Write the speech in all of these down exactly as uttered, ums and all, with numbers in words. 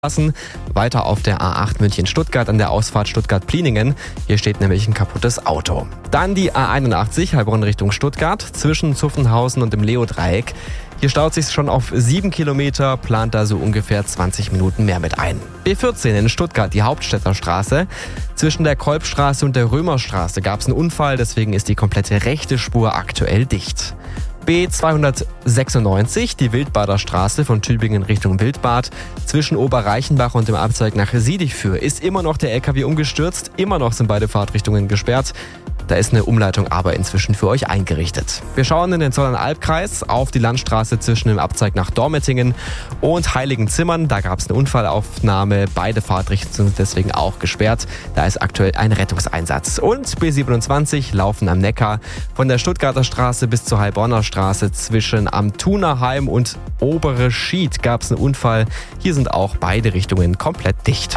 Weiter auf der A acht München-Stuttgart an der Ausfahrt Stuttgart-Pliningen. Hier steht nämlich ein kaputtes Auto. Dann die A einundachtzig Heilbronn Richtung Stuttgart zwischen Zuffenhausen und dem Leo-Dreieck. Hier staut sich schon auf sieben Kilometer, plant da so ungefähr zwanzig Minuten mehr mit ein. B vierzehn in Stuttgart, die Hauptstädter Straße. Zwischen der Kolbstraße und der Römerstraße gab es einen Unfall, deswegen ist die komplette rechte Spur aktuell dicht. B zweihundertsechsundneunzig, die Wildbader Straße von Tübingen Richtung Wildbad. Zwischen Oberreichenbach und dem Abzweig nach Siedichführ ist immer noch der L K W umgestürzt. Immer noch sind beide Fahrtrichtungen gesperrt. Da ist eine Umleitung aber inzwischen für euch eingerichtet. Wir schauen in den Zollernalbkreis auf die Landstraße zwischen dem Abzweig nach Dormettingen und Heiligenzimmern. Da gab es eine Unfallaufnahme. Beide Fahrtrichtungen sind deswegen auch gesperrt. Da ist aktuell ein Rettungseinsatz. Und B siebenundzwanzig Laufen am Neckar von der Stuttgarter Straße bis zur Heilbronner Straße zwischen am Thunerheim und Obere Schied gab es einen Unfall. Hier sind auch beide Richtungen komplett dicht.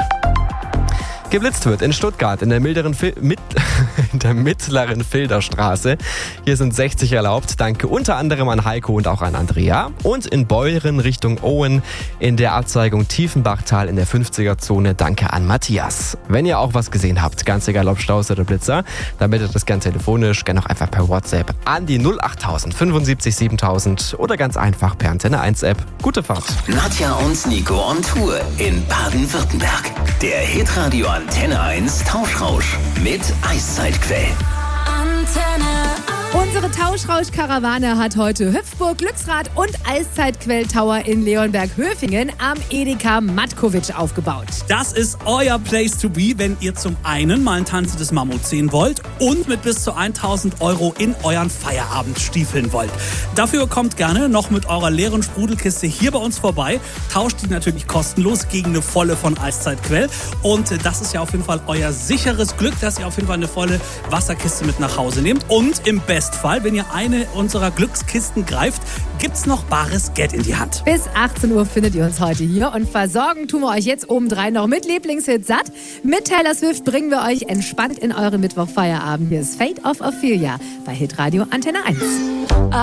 Geblitzt wird in Stuttgart in der, milderen Fil- mit- in der mittleren Filderstraße. Hier sind sechzig erlaubt. Danke unter anderem an Heiko und auch an Andrea. Und in Beuren Richtung Owen in der Abzweigung Tiefenbachtal in der fünfziger-Zone. Danke an Matthias. Wenn ihr auch was gesehen habt, ganz egal ob Staus oder Blitzer, dann meldet das gerne telefonisch, gerne auch einfach per WhatsApp an die null achttausend fünfundsiebzig siebentausend oder ganz einfach per Antenne eins App. Gute Fahrt. Nadja und Nico on Tour in Baden-Württemberg. Der Hitradio Antenne eins Tauschrausch mit Eiszeitquell. Antenne eins. Unsere Tauschrausch-Karawane hat heute Hüpfburg, Glücksrad und Eiszeitquell Tower in Leonberg-Höfingen am Edeka Matkovic aufgebaut. Das ist euer Place to be, wenn ihr zum einen mal ein tanzendes Mammut sehen wollt und mit bis zu tausend Euro in euren Feierabend stiefeln wollt. Dafür kommt gerne noch mit eurer leeren Sprudelkiste hier bei uns vorbei. Tauscht die natürlich kostenlos gegen eine volle von Eiszeitquell. Und das ist ja auf jeden Fall euer sicheres Glück, dass ihr auf jeden Fall eine volle Wasserkiste mit nach Hause nehmt. Und im Bestfall, wenn ihr eine unserer Glückskisten greift, gibt's noch bares Geld in die Hand. Bis achtzehn Uhr findet ihr uns heute hier und versorgen tun wir euch jetzt obendrein noch mit Lieblingshit satt. Mit Taylor Swift bringen wir euch entspannt in euren Mittwochfeierabend. Hier ist Fate of Ophelia bei Hitradio Antenne eins.